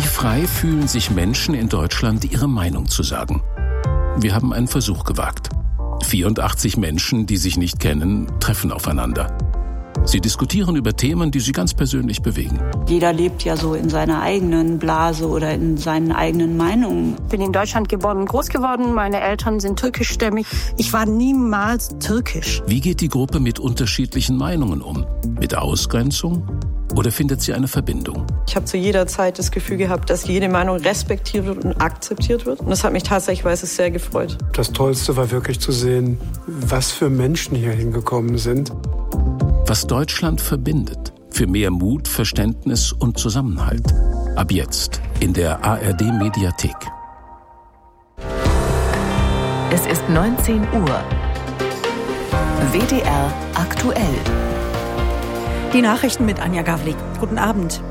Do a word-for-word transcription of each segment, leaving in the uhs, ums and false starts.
frei fühlen sich Menschen in Deutschland, ihre Meinung zu sagen? Wir haben einen Versuch gewagt. vierundachtzig Menschen, die sich nicht kennen, treffen aufeinander. Sie diskutieren über Themen, die sie ganz persönlich bewegen. Jeder lebt ja so in seiner eigenen Blase oder in seinen eigenen Meinungen. Ich bin in Deutschland geboren und groß geworden. Meine Eltern sind türkischstämmig. Ich war niemals türkisch. Wie geht die Gruppe mit unterschiedlichen Meinungen um? Mit Ausgrenzung? Oder findet sie eine Verbindung? Ich habe zu jeder Zeit das Gefühl gehabt, dass jede Meinung respektiert wird und akzeptiert wird. Und das hat mich tatsächlich, weil es sehr gefreut. Das Tollste war wirklich zu sehen, was für Menschen hier hingekommen sind. Was Deutschland verbindet. Für mehr Mut, Verständnis und Zusammenhalt. Ab jetzt in der A R D-Mediathek. Es ist neunzehn Uhr. W D R aktuell. Die Nachrichten mit Anja Gavlik. Guten Abend.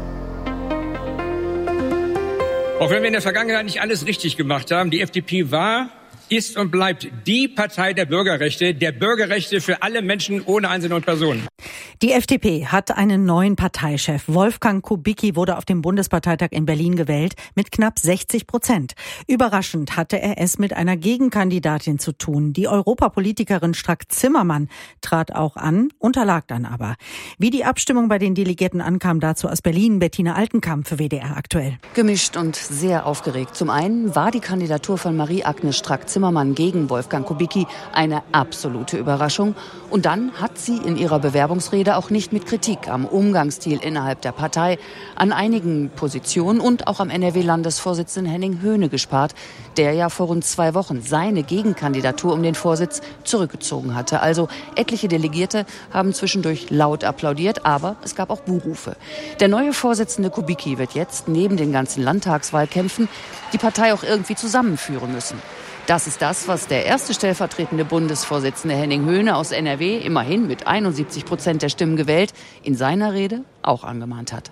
Auch wenn wir in der Vergangenheit nicht alles richtig gemacht haben, die F D P war, ist und bleibt die Partei der Bürgerrechte, der Bürgerrechte für alle Menschen ohne Einzelne und Personen. Die F D P hat einen neuen Parteichef. Wolfgang Kubicki wurde auf dem Bundesparteitag in Berlin gewählt mit knapp sechzig Prozent. Überraschend hatte er es mit einer Gegenkandidatin zu tun. Die Europapolitikerin Strack-Zimmermann trat auch an, unterlag dann aber. Wie die Abstimmung bei den Delegierten ankam, dazu aus Berlin Bettina Altenkamp für W D R aktuell. Gemischt und sehr aufgeregt. Zum einen war die Kandidatur von Marie-Agnes Strack-Zimmermann gegen Wolfgang Kubicki eine absolute Überraschung. Und dann hat sie in ihrer Bewerbungsrede auch nicht mit Kritik am Umgangsstil innerhalb der Partei, an einigen Positionen und auch am N R W-Landesvorsitzenden Henning Höhne gespart, der ja vor rund zwei Wochen seine Gegenkandidatur um den Vorsitz zurückgezogen hatte. Also etliche Delegierte haben zwischendurch laut applaudiert, aber es gab auch Buhrufe. Der neue Vorsitzende Kubicki wird jetzt neben den ganzen Landtagswahlkämpfen die Partei auch irgendwie zusammenführen müssen. Das ist das, was der erste stellvertretende Bundesvorsitzende Henning Höhne aus N R W, immerhin mit einundsiebzig Prozent der Stimmen gewählt, in seiner Rede auch angemahnt hat.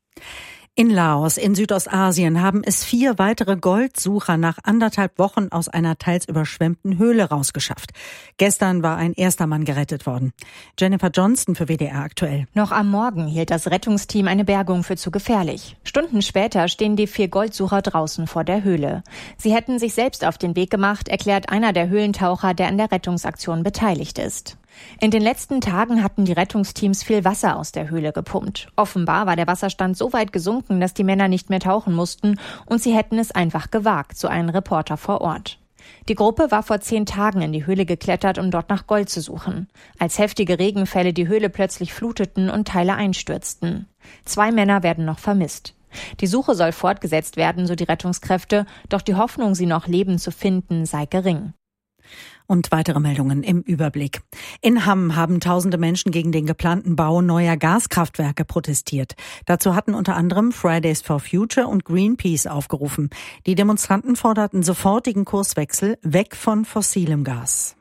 In Laos in Südostasien haben es vier weitere Goldsucher nach anderthalb Wochen aus einer teils überschwemmten Höhle rausgeschafft. Gestern war ein erster Mann gerettet worden. Jennifer Johnston für W D R aktuell. Noch am Morgen hielt das Rettungsteam eine Bergung für zu gefährlich. Stunden später stehen die vier Goldsucher draußen vor der Höhle. Sie hätten sich selbst auf den Weg gemacht, erklärt einer der Höhlentaucher, der an der Rettungsaktion beteiligt ist. In den letzten Tagen hatten die Rettungsteams viel Wasser aus der Höhle gepumpt. Offenbar war der Wasserstand so weit gesunken, dass die Männer nicht mehr tauchen mussten und sie hätten es einfach gewagt, so ein Reporter vor Ort. Die Gruppe war vor zehn Tagen in die Höhle geklettert, um dort nach Gold zu suchen. Als heftige Regenfälle die Höhle plötzlich fluteten und Teile einstürzten. Zwei Männer werden noch vermisst. Die Suche soll fortgesetzt werden, so die Rettungskräfte, doch die Hoffnung, sie noch lebend zu finden, sei gering. Und weitere Meldungen im Überblick. In Hamm haben tausende Menschen gegen den geplanten Bau neuer Gaskraftwerke protestiert. Dazu hatten unter anderem Fridays for Future und Greenpeace aufgerufen. Die Demonstranten forderten sofortigen Kurswechsel weg von fossilem Gas.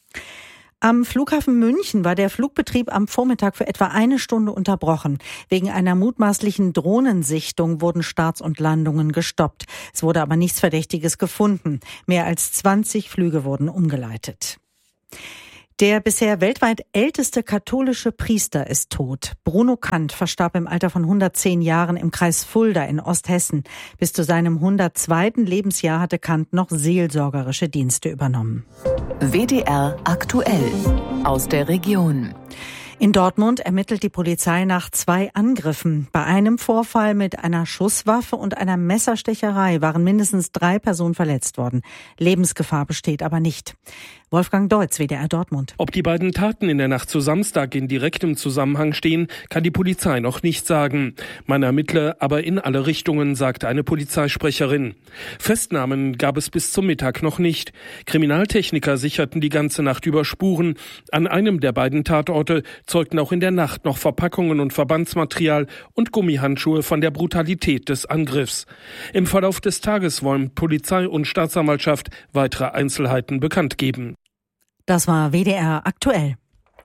Am Flughafen München war der Flugbetrieb am Vormittag für etwa eine Stunde unterbrochen. Wegen einer mutmaßlichen Drohnensichtung wurden Starts und Landungen gestoppt. Es wurde aber nichts Verdächtiges gefunden. Mehr als zwanzig Flüge wurden umgeleitet. Der bisher weltweit älteste katholische Priester ist tot. Bruno Kant verstarb im Alter von hundertzehn Jahren im Kreis Fulda in Osthessen. Bis zu seinem hundertzweiten Lebensjahr hatte Kant noch seelsorgerische Dienste übernommen. W D R aktuell aus der Region. In Dortmund ermittelt die Polizei nach zwei Angriffen. Bei einem Vorfall mit einer Schusswaffe und einer Messerstecherei waren mindestens drei Personen verletzt worden. Lebensgefahr besteht aber nicht. Wolfgang Deutz, W D R Dortmund. Ob die beiden Taten in der Nacht zu Samstag in direktem Zusammenhang stehen, kann die Polizei noch nicht sagen. Man ermittle aber in alle Richtungen, sagte eine Polizeisprecherin. Festnahmen gab es bis zum Mittag noch nicht. Kriminaltechniker sicherten die ganze Nacht über Spuren. An einem der beiden Tatorte zeugten auch in der Nacht noch Verpackungen und Verbandsmaterial und Gummihandschuhe von der Brutalität des Angriffs. Im Verlauf des Tages wollen Polizei und Staatsanwaltschaft weitere Einzelheiten bekannt geben. Das war W D R aktuell.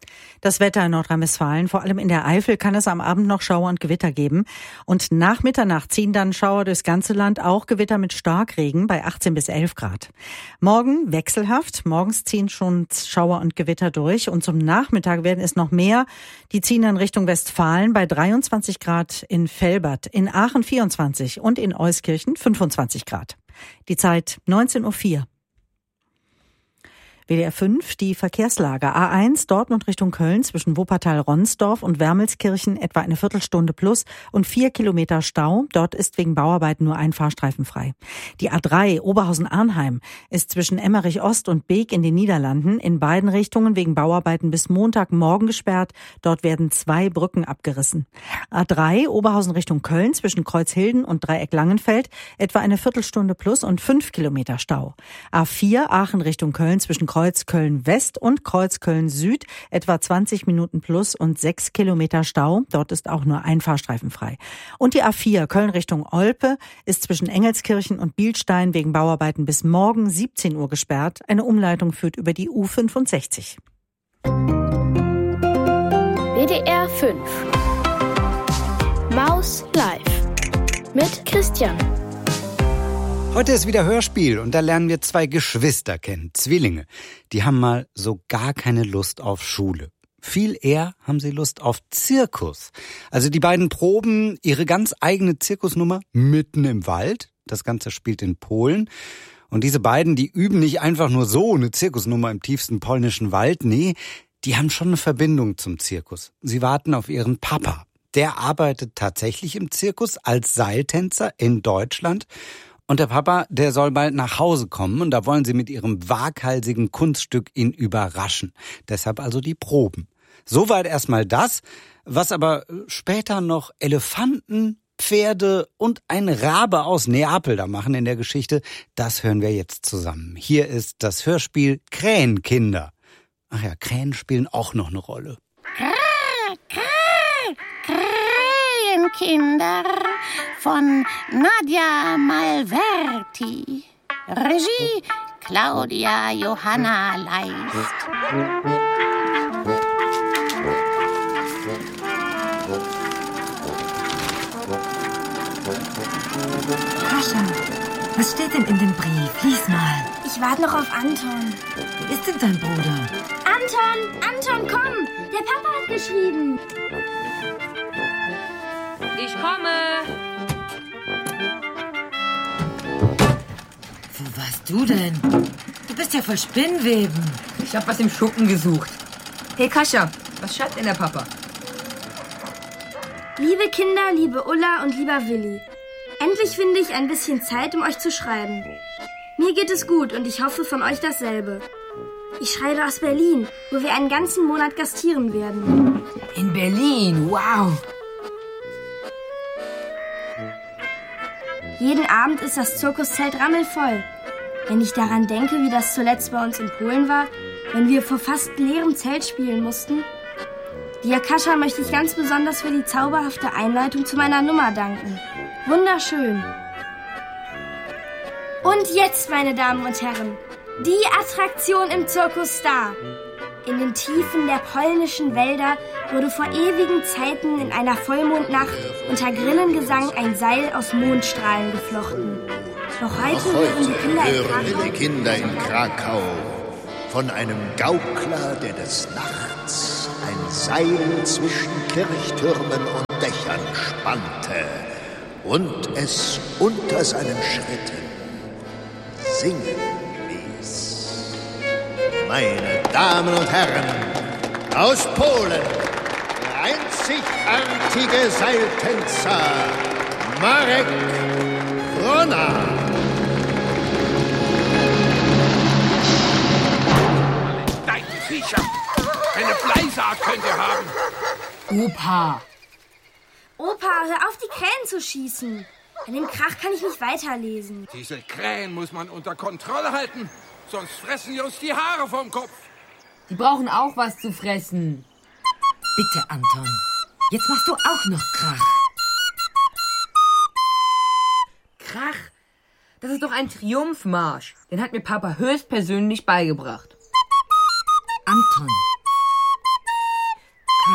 Das Wetter in Nordrhein-Westfalen, vor allem in der Eifel, kann es am Abend noch Schauer und Gewitter geben. Und nach Mitternacht ziehen dann Schauer durchs ganze Land, auch Gewitter mit Starkregen bei achtzehn bis elf Grad. Morgen wechselhaft. Morgens ziehen schon Schauer und Gewitter durch. Und zum Nachmittag werden es noch mehr. Die ziehen dann Richtung Westfalen bei dreiundzwanzig Grad in Velbert, in Aachen vierundzwanzig und in Euskirchen fünfundzwanzig Grad. Die Zeit neunzehn Uhr vier. W D R fünf, die Verkehrslage. A eins, Dortmund Richtung Köln zwischen Wuppertal-Ronsdorf und Wermelskirchen etwa eine Viertelstunde plus und vier Kilometer Stau. Dort ist wegen Bauarbeiten nur ein Fahrstreifen frei. Die A drei, Oberhausen-Arnheim, ist zwischen Emmerich-Ost und Beek in den Niederlanden in beiden Richtungen wegen Bauarbeiten bis Montagmorgen gesperrt. Dort werden zwei Brücken abgerissen. A drei, Oberhausen Richtung Köln zwischen Kreuzhilden und Dreieck-Langenfeld etwa eine Viertelstunde plus und fünf Kilometer Stau. A vier, Aachen Richtung Köln zwischen Kreuz Köln-West und Kreuz Köln-Süd etwa zwanzig Minuten plus und sechs Kilometer Stau. Dort ist auch nur ein Fahrstreifen frei. Und die A vier Köln Richtung Olpe ist zwischen Engelskirchen und Bielstein wegen Bauarbeiten bis morgen siebzehn Uhr gesperrt. Eine Umleitung führt über die U fünfundsechzig. W D R fünf Maus Live mit Christian. Heute ist wieder Hörspiel und da lernen wir zwei Geschwister kennen, Zwillinge. Die haben mal so gar keine Lust auf Schule. Viel eher haben sie Lust auf Zirkus. Also die beiden proben ihre ganz eigene Zirkusnummer mitten im Wald. Das Ganze spielt in Polen. Und diese beiden, die üben nicht einfach nur so eine Zirkusnummer im tiefsten polnischen Wald. Nee, die haben schon eine Verbindung zum Zirkus. Sie warten auf ihren Papa. Der arbeitet tatsächlich im Zirkus als Seiltänzer in Deutschland. Und der Papa, der soll bald nach Hause kommen und da wollen sie mit ihrem waghalsigen Kunststück ihn überraschen. Deshalb also die Proben. Soweit erstmal das, was aber später noch Elefanten, Pferde und ein Rabe aus Neapel da machen in der Geschichte, das hören wir jetzt zusammen. Hier ist das Hörspiel Krähenkinder. Ach ja, Krähen spielen auch noch eine Rolle. Krähenkinder von Nadja Malverti. Regie Claudia Johanna Leist. Kascha, was steht denn in dem Brief? Lies mal. Ich warte noch auf Anton. Ist denn dein Bruder? Anton, Anton, komm! Der Papa hat geschrieben. Ich komme. Wo warst du denn? Du bist ja voll Spinnweben. Ich hab was im Schuppen gesucht. Hey Kascha, was schreibt denn der Papa? Liebe Kinder, liebe Ulla und lieber Willi. Endlich finde ich ein bisschen Zeit, um euch zu schreiben. Mir geht es gut und ich hoffe von euch dasselbe. Ich schreibe aus Berlin, wo wir einen ganzen Monat gastieren werden. In Berlin, wow. Jeden Abend ist das Zirkuszelt rammelvoll. Wenn ich daran denke, wie das zuletzt bei uns in Polen war, wenn wir vor fast leerem Zelt spielen mussten. Dir, Kascha, möchte ich ganz besonders für die zauberhafte Einleitung zu meiner Nummer danken. Wunderschön. Und jetzt, meine Damen und Herren, die Attraktion im Zirkus Star. In den Tiefen der polnischen Wälder wurde vor ewigen Zeiten in einer Vollmondnacht unter Grillengesang ein Seil aus Mondstrahlen geflochten. Noch heute hören die Kinder in Krakau, die Kinder in Krakau von einem Gaukler, der des Nachts ein Seil zwischen Kirchtürmen und Dächern spannte und es unter seinen Schritten singen ließ. Meine Damen und Herren, aus Polen, der einzigartige Seiltänzer Marek Wrona. Nein, die Viecher! Eine Bleisaat könnt ihr haben! Opa! Opa, hör auf, die Krähen zu schießen. An dem Krach kann ich nicht weiterlesen. Diese Krähen muss man unter Kontrolle halten, sonst fressen die uns die Haare vom Kopf. Die brauchen auch was zu fressen. Bitte, Anton. Jetzt machst du auch noch Krach. Krach? Das ist doch ein Triumphmarsch. Den hat mir Papa höchstpersönlich beigebracht. Anton,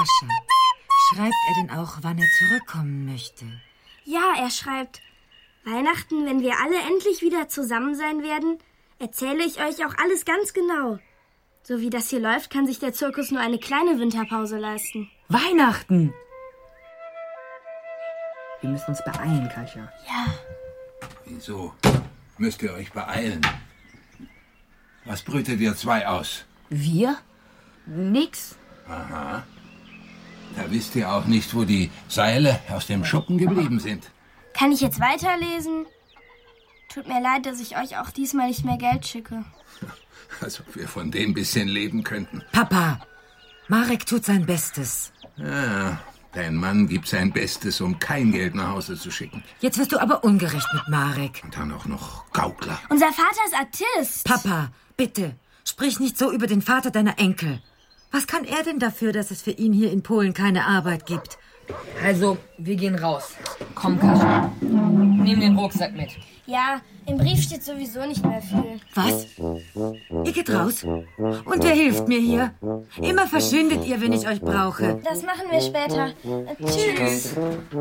Kascha, schreibt er denn auch, wann er zurückkommen möchte? Ja, er schreibt, Weihnachten, wenn wir alle endlich wieder zusammen sein werden, erzähle ich euch auch alles ganz genau. So wie das hier läuft, kann sich der Zirkus nur eine kleine Winterpause leisten. Weihnachten! Wir müssen uns beeilen, Kascha. Ja. Wieso müsst ihr euch beeilen? Was brütet ihr zwei aus? Wir? Nix. Aha. Da wisst ihr auch nicht, wo die Seile aus dem Schuppen geblieben sind. Kann ich jetzt weiterlesen? Tut mir leid, dass ich euch auch diesmal nicht mehr Geld schicke. Als ob wir von dem bisschen leben könnten. Papa, Marek tut sein Bestes. Ja, dein Mann gibt sein Bestes, um kein Geld nach Hause zu schicken. Jetzt wirst du aber ungerecht mit Marek. Und dann auch noch Gaukler. Unser Vater ist Artist. Papa, bitte, sprich nicht so über den Vater deiner Enkel. Was kann er denn dafür, dass es für ihn hier in Polen keine Arbeit gibt? Also, wir gehen raus. Komm, Kascha. Nimm den Rucksack mit. Ja, im Brief steht sowieso nicht mehr viel. Was? Ihr geht raus? Und wer hilft mir hier? Immer verschwindet ihr, wenn ich euch brauche. Das machen wir später. Äh, tschüss.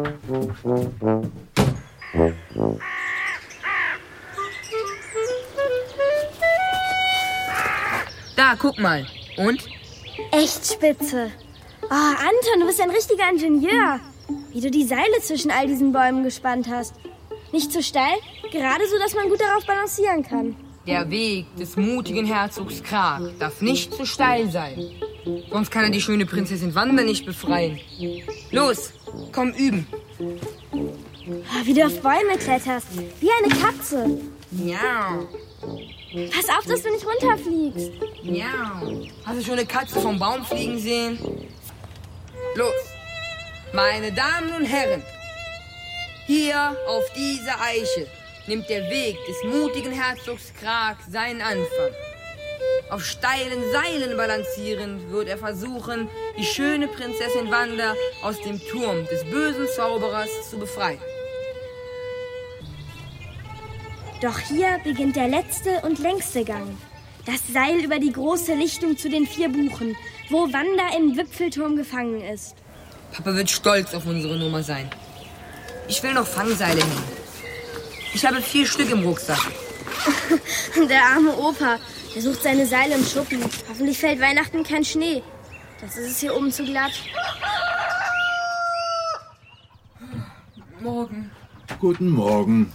Da, guck mal. Und? Echt spitze. Oh, Anton, du bist ein richtiger Ingenieur. Wie du die Seile zwischen all diesen Bäumen gespannt hast. Nicht zu steil, gerade so, dass man gut darauf balancieren kann. Der Weg des mutigen Herzogs Krag darf nicht zu steil sein. Sonst kann er die schöne Prinzessin Wanda nicht befreien. Los, komm üben. Wie du auf Bäume kletterst, wie eine Katze. Ja. Pass auf, dass du nicht runterfliegst. Ja. Hast du schon eine Katze vom Baum fliegen sehen? Los, meine Damen und Herren. Hier auf dieser Eiche nimmt der Weg des mutigen Herzogs Krag seinen Anfang. Auf steilen Seilen balancierend wird er versuchen, die schöne Prinzessin Wanda aus dem Turm des bösen Zauberers zu befreien. Doch hier beginnt der letzte und längste Gang. Das Seil über die große Lichtung zu den vier Buchen, wo Wanda im Wipfelturm gefangen ist. Papa wird stolz auf unsere Nummer sein. Ich will noch Fangseile nehmen. Ich habe vier Stück im Rucksack. Der arme Opa, der sucht seine Seile im Schuppen. Hoffentlich fällt Weihnachten kein Schnee. Das ist es hier oben zu glatt. Morgen. Guten Morgen.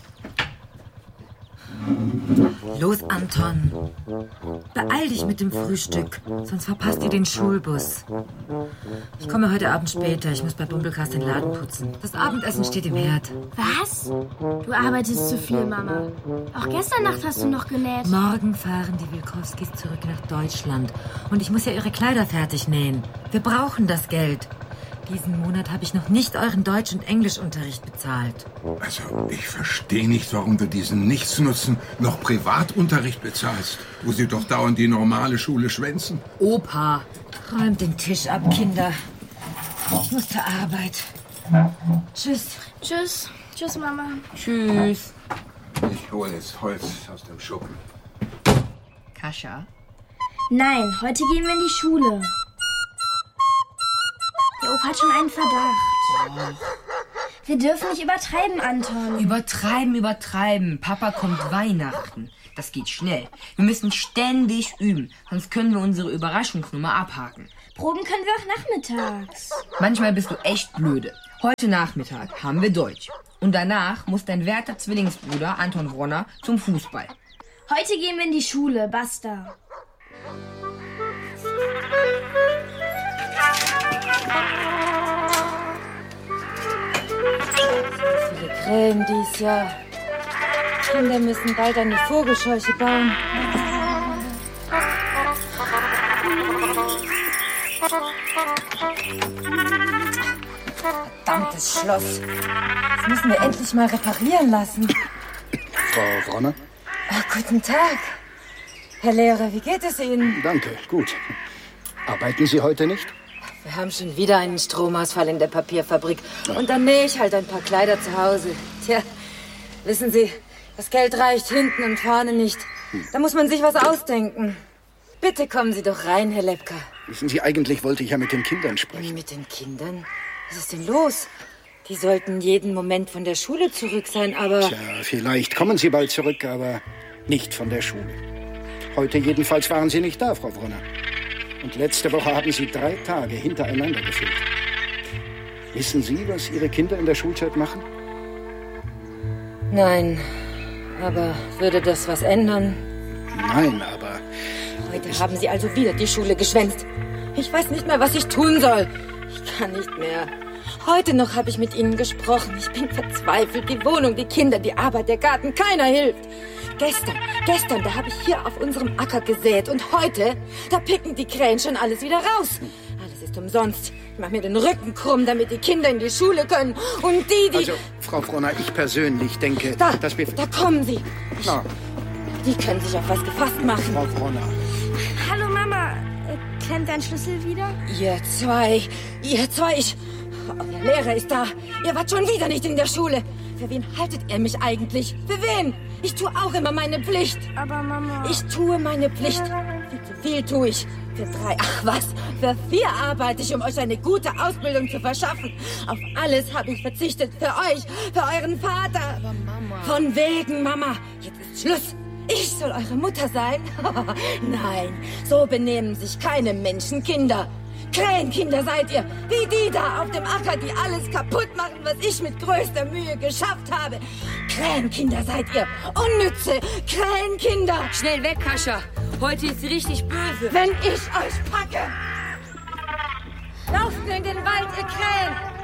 Los, Anton. Beeil dich mit dem Frühstück, sonst verpasst ihr den Schulbus. Ich komme heute Abend später. Ich muss bei Bumbelkast den Laden putzen. Das Abendessen steht im Herd. Was? Du arbeitest zu viel, Mama. Auch gestern Nacht hast du noch genäht. Morgen fahren die Wilkowskis zurück nach Deutschland. Und ich muss ja ihre Kleider fertig nähen. Wir brauchen das Geld. Diesen Monat habe ich noch nicht euren Deutsch- und Englischunterricht bezahlt. Also, ich verstehe nicht, warum du diesen Nichtsnutzen noch Privatunterricht bezahlst, wo sie doch dauernd die normale Schule schwänzen. Opa. Räumt den Tisch ab, Kinder. Ich muss zur Arbeit. Tschüss. Tschüss. Tschüss, Mama. Tschüss. Ich hole jetzt Holz aus dem Schuppen. Kascha? Nein, heute gehen wir in die Schule. Der Opa hat schon einen Verdacht. Wir dürfen nicht übertreiben, Anton. Übertreiben, übertreiben. Papa kommt Weihnachten. Das geht schnell. Wir müssen ständig üben, sonst können wir unsere Überraschungsnummer abhaken. Proben können wir auch nachmittags. Manchmal bist du echt blöde. Heute Nachmittag haben wir Deutsch. Und danach muss dein werter Zwillingsbruder Anton Wronner zum Fußball. Heute gehen wir in die Schule, basta. Viele Krähen dies Jahr. Kinder müssen bald eine Vogelscheuche bauen. Verdammtes Schloss. Das müssen wir endlich mal reparieren lassen. Frau Wronner? Ach, guten Tag. Herr Lehrer, wie geht es Ihnen? Danke, gut. Arbeiten Sie heute nicht? Wir haben schon wieder einen Stromausfall in der Papierfabrik. Und dann nähe ich halt ein paar Kleider zu Hause. Tja, wissen Sie, das Geld reicht hinten und vorne nicht. Da muss man sich was ausdenken. Bitte kommen Sie doch rein, Herr Lepka. Wissen Sie, eigentlich wollte ich ja mit den Kindern sprechen. Mit den Kindern? Was ist denn los? Die sollten jeden Moment von der Schule zurück sein, aber... Tja, vielleicht kommen sie bald zurück, aber nicht von der Schule. Heute jedenfalls waren sie nicht da, Frau Bronner. Und letzte Woche haben sie drei Tage hintereinander gefehlt. Wissen Sie, was Ihre Kinder in der Schulzeit machen? Nein, aber würde das was ändern? Nein, aber... Heute haben Sie also wieder die Schule geschwänzt. Ich weiß nicht mehr, was ich tun soll. Ich kann nicht mehr. Heute noch habe ich mit Ihnen gesprochen. Ich bin verzweifelt. Die Wohnung, die Kinder, die Arbeit, der Garten, keiner hilft. Gestern, gestern, da habe ich hier auf unserem Acker gesät. Und heute, da picken die Krähen schon alles wieder raus. Alles ist umsonst. Ich mache mir den Rücken krumm, damit die Kinder in die Schule können. Und die, die... Also, Frau Bronner, ich persönlich denke, da, dass wir... Da kommen Sie. Ich, Na. Die können sich auf was gefasst machen. Frau Bronner. Hallo Mama. Äh, klemmt dein Schlüssel wieder? Ihr zwei, ihr zwei, ich... Euer Lehrer ist da. Ihr wart schon wieder nicht in der Schule. Für wen haltet ihr mich eigentlich? Für wen? Ich tue auch immer meine Pflicht. Aber Mama... Ich tue meine Pflicht. Viel zu viel tue ich. Für drei, ach was, für vier arbeite ich, um euch eine gute Ausbildung zu verschaffen. Auf alles habe ich verzichtet. Für euch, für euren Vater. Aber Mama... Von wegen, Mama. Jetzt ist Schluss. Ich soll eure Mutter sein? Nein, so benehmen sich keine Menschenkinder. Krähenkinder seid ihr, wie die da auf dem Acker, die alles kaputt machen, was ich mit größter Mühe geschafft habe. Krähenkinder seid ihr, unnütze Krähenkinder. Schnell weg, Kascha. Heute ist sie richtig böse. Wenn ich euch packe. Lauft nur in den Wald, ihr Krähen.